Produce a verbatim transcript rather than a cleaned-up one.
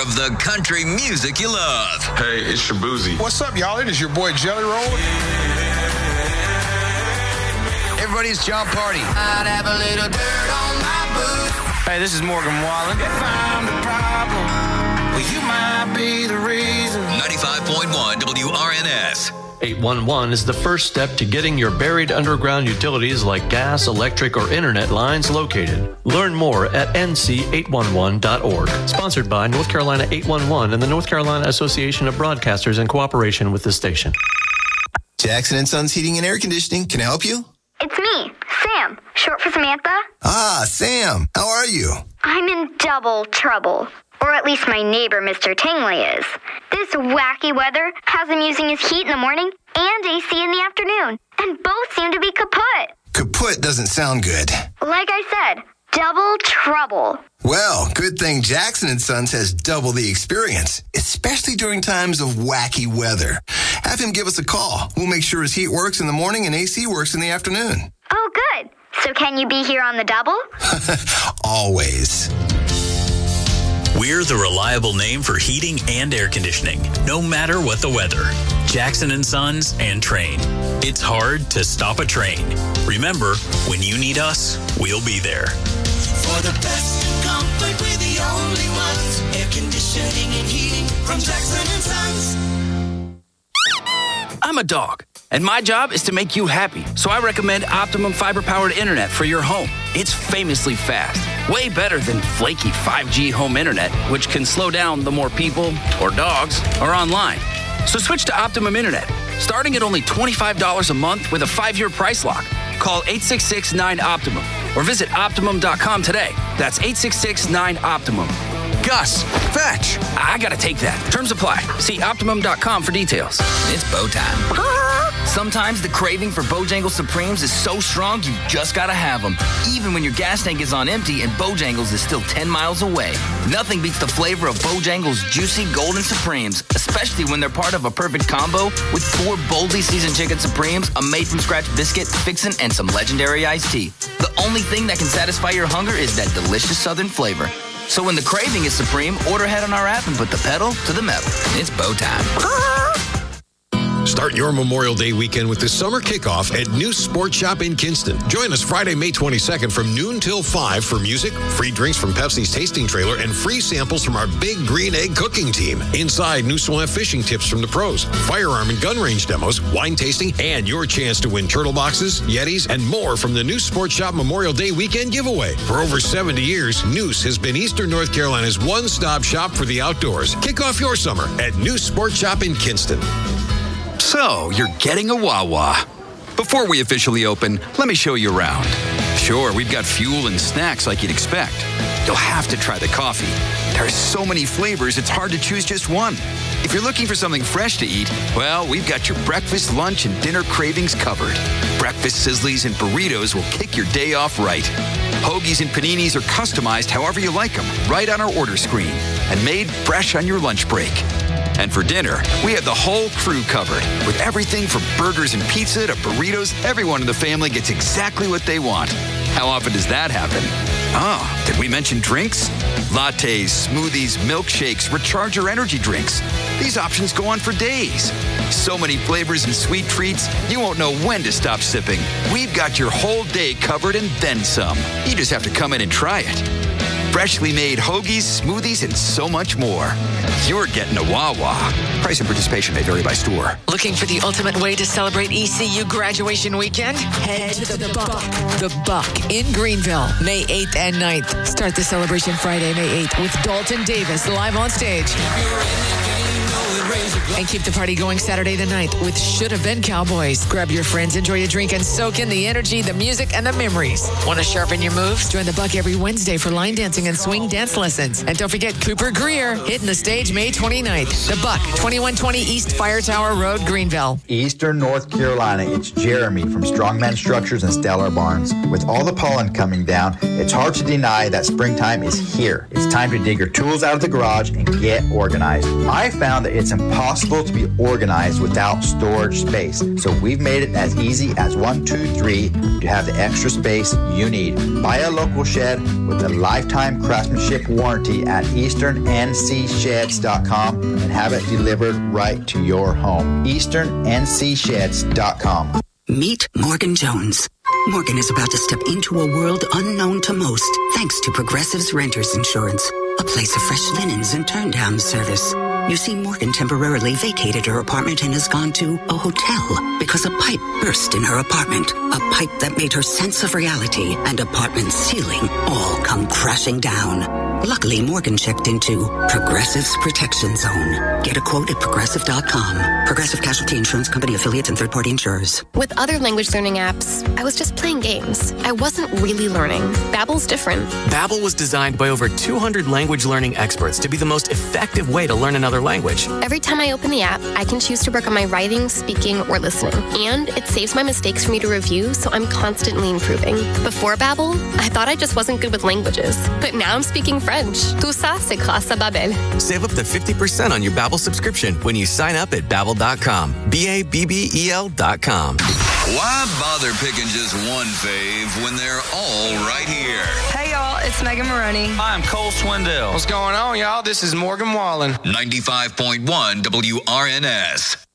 of the country music you love. Hey, it's Shabuzi. What's up, y'all? It is your boy Jelly Roll. Everybody, it's John Party. I'd have a little dirt on my boots. Hey, this is Morgan Wallen. If I'm the problem, well, you might be the reason. ninety-five point one W R N S. eight one one is the first step to getting your buried underground utilities like gas, electric, or internet lines located. Learn more at N C eight one one dot org. Sponsored by North Carolina eight one one and the North Carolina Association of Broadcasters in cooperation with the station. Jackson and Sons Heating and Air Conditioning. Can I help you? It's me, Sam, short for Samantha. Ah, Sam. How are you? I'm in double trouble. Or at least my neighbor, Mister Tingley, is. This wacky weather has him using his heat in the morning and A C in the afternoon. And both seem to be kaput. Kaput doesn't sound good. Like I said, double trouble. Well, good thing Jackson and Sons has double the experience, especially during times of wacky weather. Have him give us a call. We'll make sure his heat works in the morning and A C works in the afternoon. Oh, good. So can you be here on the double? Always. We're the reliable name for heating and air conditioning, no matter what the weather. Jackson and Sons and Train. It's hard to stop a train. Remember, when you need us, we'll be there. For the best in comfort, we're the only ones. Air conditioning and heating from Jackson and Sons. I'm a dog, and my job is to make you happy. So I recommend Optimum fiber-powered internet for your home. It's famously fast, way better than flaky five G home internet, which can slow down the more people or dogs are online. So switch to Optimum Internet, starting at only twenty-five dollars a month with a five-year price lock. Call eight six six nine Optimum or visit Optimum dot com today. That's eight six six nine Optimum. Gus, fetch. I gotta take that. Terms apply. See Optimum dot com for details. It's bow time. Sometimes the craving for Bojangles Supremes is so strong you just gotta have them, even when your gas tank is on empty and Bojangles is still ten miles away. Nothing beats the flavor of Bojangles Juicy Golden Supremes, especially when they're part of a perfect combo with four boldly seasoned chicken Supremes, a made-from-scratch biscuit, fixin', and some legendary iced tea. The only thing that can satisfy your hunger is that delicious southern flavor. So when the craving is supreme, order ahead on our app and put the pedal to the metal. It's bow time. Start your Memorial Day weekend with the summer kickoff at New Sport Shop in Kinston. Join us Friday, May twenty-second from noon till five for music, free drinks from Pepsi's tasting trailer, and free samples from our Big Green Egg cooking team. Inside, Noosa will have fishing tips from the pros, firearm and gun range demos, wine tasting, and your chance to win turtle boxes, Yetis, and more from the New Sport Shop Memorial Day weekend giveaway. For over seventy years, Noose has been Eastern North Carolina's one-stop shop for the outdoors. Kick off your summer at New Sport Shop in Kinston. So, you're getting a Wawa. Before we officially open, let me show you around. Sure, we've got fuel and snacks like you'd expect. You'll have to try the coffee. There are so many flavors, it's hard to choose just one. If you're looking for something fresh to eat, well, we've got your breakfast, lunch, and dinner cravings covered. Breakfast sizzlies and burritos will kick your day off right. Hoagies and paninis are customized however you like them, right on our order screen, and made fresh on your lunch break. And for dinner, we have the whole crew covered. With everything from burgers and pizza to burritos, everyone in the family gets exactly what they want. How often does that happen? Oh, did we mention drinks? Lattes, smoothies, milkshakes, recharger energy drinks. These options go on for days. So many flavors and sweet treats, you won't know when to stop sipping. We've got your whole day covered and then some. You just have to come in and try it. Freshly made hoagies, smoothies, and so much more. You're getting a Wawa. Price and participation may vary by store. Looking for the ultimate way to celebrate E C U graduation weekend? Head to the Buck. The Buck in Greenville, May eighth and ninth. Start the celebration Friday, May eighth with Dalton Davis live on stage. And keep the party going Saturday the ninth with Should Have Been Cowboys. Grab your friends, enjoy a drink, and soak in the energy, the music, and the memories. Want to sharpen your moves? Join the Buck every Wednesday for line dancing and swing dance lessons. And don't forget Cooper Greer hitting the stage May twenty-ninth. The Buck, twenty-one twenty East Fire Tower Road, Greenville. Eastern North Carolina, it's Jeremy from Strongman Structures and Stellar Barns. With all the pollen coming down, it's hard to deny that springtime is here. It's time to dig your tools out of the garage and get organized. I found that it's impossible impossible to be organized without storage space. So we've made it as easy as one, two, three to have the extra space you need. Buy a local shed with a lifetime craftsmanship warranty at eastern n c sheds dot com and have it delivered right to your home. eastern n c sheds dot com. Meet Morgan Jones. Morgan is about to step into a world unknown to most, thanks to Progressive's Renters Insurance, a place of fresh linens and turn-down service. You see, Morgan temporarily vacated her apartment and has gone to a hotel because a pipe burst in her apartment. A pipe that made her sense of reality and apartment ceiling all come crashing down. Luckily, Morgan checked into Progressive's Protection Zone. Get a quote at progressive dot com. Progressive Casualty Insurance Company affiliates and third-party insurers. With other language learning apps, I was just playing games. I wasn't really learning. Babbel's different. Babbel was designed by over two hundred language learning experts to be the most effective way to learn another language. Every time I open the app, I can choose to work on my writing, speaking, or listening. And it saves my mistakes for me to review, so I'm constantly improving. Before Babbel, I thought I just wasn't good with languages. But now I'm speaking French. Tout ça, c'est grâce à Babbel. Save up to fifty percent on your Babbel subscription when you sign up at babbel dot com. B A B B E L dot com. Why bother picking just one fave when they're all right here? Hey, y'all, it's Megan Maroney. Hi, I'm Cole Swindell. What's going on, y'all? This is Morgan Wallen. ninety-five point one W R N S.